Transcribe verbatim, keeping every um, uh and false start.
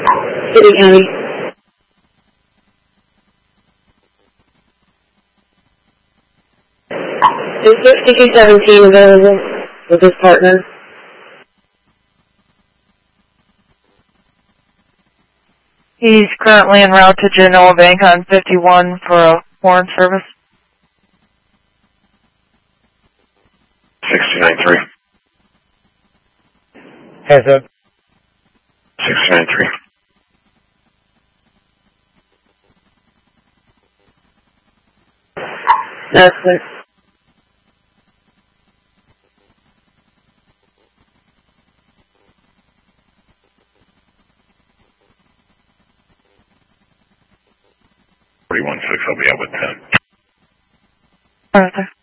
City County. Is sixty-two seventeen available with his partner? He's currently en route to Genoa Bank on fifty-one for a foreign service. six two nine three. Heads up. six two nine three. That's it. forty-one six, I'll be out with ten. Arthur.